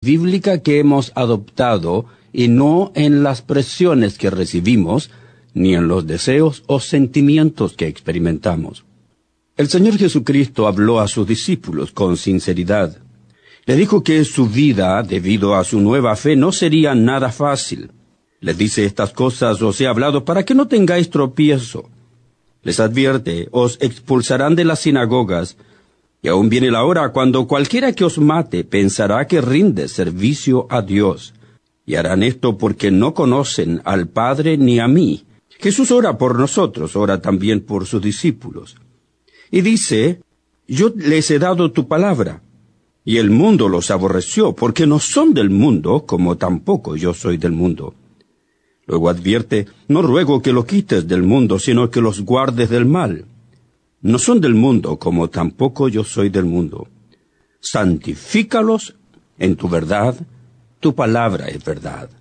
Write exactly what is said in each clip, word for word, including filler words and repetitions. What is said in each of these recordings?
bíblica que hemos adoptado y no en las presiones que recibimos, ni en los deseos o sentimientos que experimentamos. El Señor Jesucristo habló a sus discípulos con sinceridad. Le dijo que su vida, debido a su nueva fe, no sería nada fácil. Les dice: estas cosas os he hablado para que no tengáis tropiezo. Les advierte: os expulsarán de las sinagogas, y aún viene la hora cuando cualquiera que os mate pensará que rinde servicio a Dios. Y harán esto porque no conocen al Padre ni a mí. Jesús ora por nosotros, ora también por sus discípulos. Y dice: yo les he dado tu palabra, y el mundo los aborreció, porque no son del mundo, como tampoco yo soy del mundo. Luego advierte: no ruego que lo quites del mundo, sino que los guardes del mal. No son del mundo, como tampoco yo soy del mundo. Santifícalos en tu verdad, tu palabra es verdad.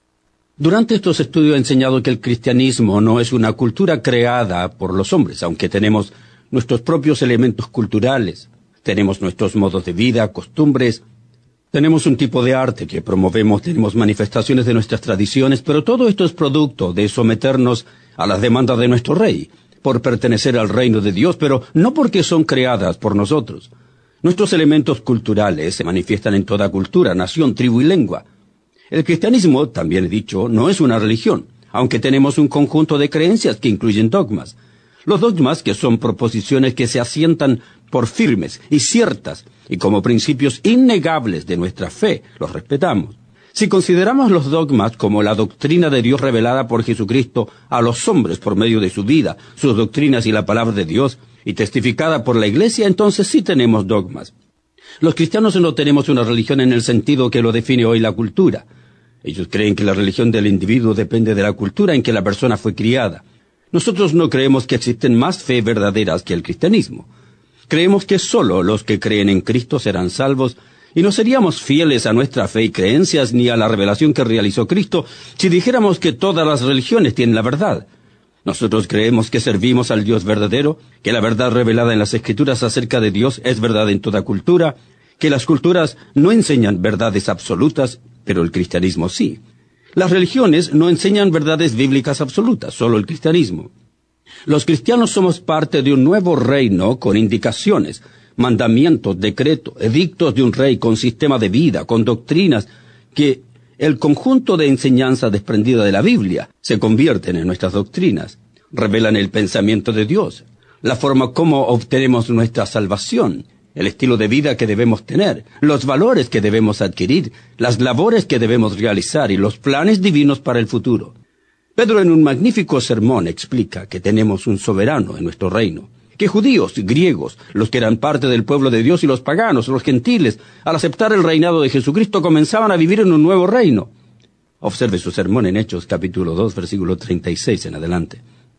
Durante estos estudios he enseñado que el cristianismo no es una cultura creada por los hombres, aunque tenemos nuestros propios elementos culturales, tenemos nuestros modos de vida, costumbres, tenemos un tipo de arte que promovemos, tenemos manifestaciones de nuestras tradiciones, pero todo esto es producto de someternos a las demandas de nuestro rey, por pertenecer al reino de Dios, pero no porque son creadas por nosotros. Nuestros elementos culturales se manifiestan en toda cultura, nación, tribu y lengua. El cristianismo, también he dicho, no es una religión, aunque tenemos un conjunto de creencias que incluyen dogmas. Los dogmas, que son proposiciones que se asientan por firmes y ciertas, y como principios innegables de nuestra fe, los respetamos. Si consideramos los dogmas como la doctrina de Dios revelada por Jesucristo a los hombres por medio de su vida, sus doctrinas y la palabra de Dios, y testificada por la Iglesia, entonces sí tenemos dogmas. Los cristianos no tenemos una religión en el sentido que lo define hoy la cultura. Ellos creen que la religión del individuo depende de la cultura en que la persona fue criada. Nosotros no creemos que existen más fe verdaderas que el cristianismo. Creemos que solo los que creen en Cristo serán salvos, y no seríamos fieles a nuestra fe y creencias ni a la revelación que realizó Cristo si dijéramos que todas las religiones tienen la verdad. Nosotros creemos que servimos al Dios verdadero, que la verdad revelada en las Escrituras acerca de Dios es verdad en toda cultura, que las culturas no enseñan verdades absolutas, pero el cristianismo sí. Las religiones no enseñan verdades bíblicas absolutas, solo el cristianismo. Los cristianos somos parte de un nuevo reino con indicaciones, mandamientos, decretos, edictos de un rey con sistema de vida, con doctrinas, que el conjunto de enseñanza desprendida de la Biblia se convierten en nuestras doctrinas, revelan el pensamiento de Dios, la forma como obtenemos nuestra salvación, el estilo de vida que debemos tener, los valores que debemos adquirir, las labores que debemos realizar y los planes divinos para el futuro. Pedro en un magnífico sermón explica que tenemos un soberano en nuestro reino, que judíos, griegos, los que eran parte del pueblo de Dios y los paganos, los gentiles, al aceptar el reinado de Jesucristo comenzaban a vivir en un nuevo reino. Observe su sermón en Hechos capítulo dos, versículo treinta y seis en adelante.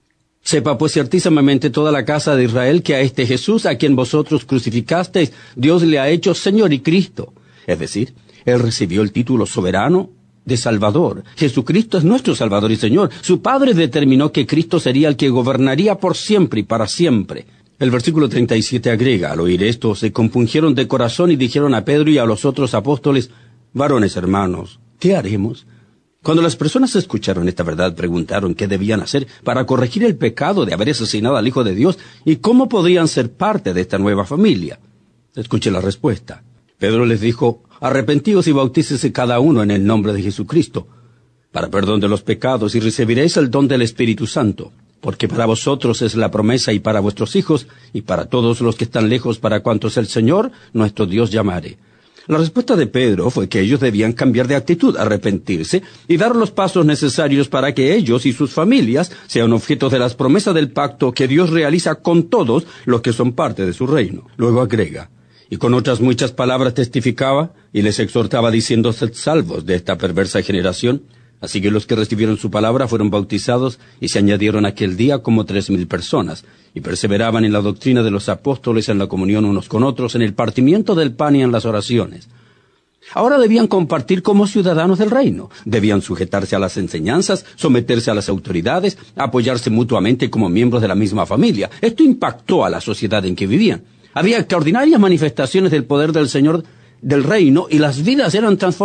Sepa pues ciertísimamente toda la casa de Israel que a este Jesús, a quien vosotros crucificasteis, Dios le ha hecho Señor y Cristo. Es decir, Él recibió el título soberano de Salvador. Jesucristo es nuestro Salvador y Señor. Su Padre determinó que Cristo sería el que gobernaría por siempre y para siempre. El versículo treinta y siete agrega: al oír esto, se compungieron de corazón y dijeron a Pedro y a los otros apóstoles: varones hermanos, ¿qué haremos? Cuando las personas escucharon esta verdad, preguntaron qué debían hacer para corregir el pecado de haber asesinado al Hijo de Dios y cómo podrían ser parte de esta nueva familia. Escuche la respuesta. Pedro les dijo: arrepentíos y bautícese cada uno en el nombre de Jesucristo, para perdón de los pecados, y recibiréis el don del Espíritu Santo, porque para vosotros es la promesa, y para vuestros hijos, y para todos los que están lejos, para cuantos el Señor, nuestro Dios, llamare. La respuesta de Pedro fue que ellos debían cambiar de actitud, arrepentirse y dar los pasos necesarios para que ellos y sus familias sean objetos de las promesas del pacto que Dios realiza con todos los que son parte de su reino. Luego agrega: y con otras muchas palabras testificaba y les exhortaba diciendo: sed salvos de esta perversa generación. Así que los que recibieron su palabra fueron bautizados, y se añadieron aquel día como tres mil personas, y perseveraban en la doctrina de los apóstoles, en la comunión unos con otros, en el partimiento del pan y en las oraciones. Ahora debían compartir como ciudadanos del reino, debían sujetarse a las enseñanzas, someterse a las autoridades, apoyarse mutuamente como miembros de la misma familia. Esto impactó a la sociedad en que vivían. Había extraordinarias manifestaciones del poder del Señor del reino, y las vidas eran transformadas.